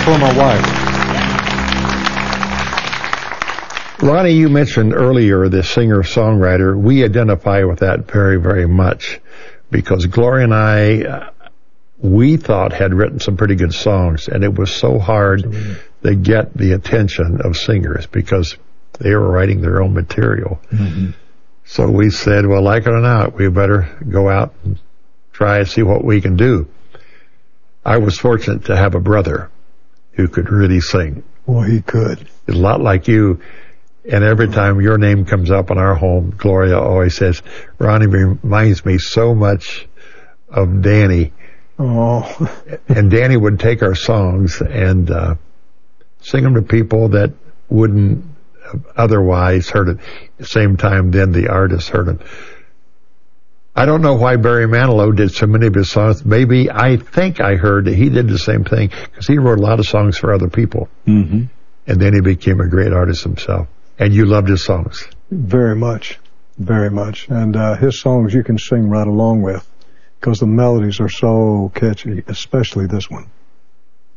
for my wife. Ronnie, you mentioned earlier the singer-songwriter. We identify with that very, very much because Gloria and I, we thought had written some pretty good songs, and it was so hard to get the attention of singers because they were writing their own material. Mm-hmm. So we said, well, like it or not, we better go out and try and see what we can do. I was fortunate to have a brother who could really sing. Well, he could. A lot like you. And every time your name comes up in our home, Gloria always says, Ronnie reminds me so much of Danny. Oh. And Danny would take our songs and sing them to people that wouldn't have otherwise heard it. At the same time, then the artist heard it. I don't know why Barry Manilow did so many of his songs. Maybe I think I heard that he did the same thing because he wrote a lot of songs for other people. Mm-hmm. And then he became a great artist himself. And you loved his songs. Very much. Very much. And his songs you can sing right along with because the melodies are so catchy, especially this one.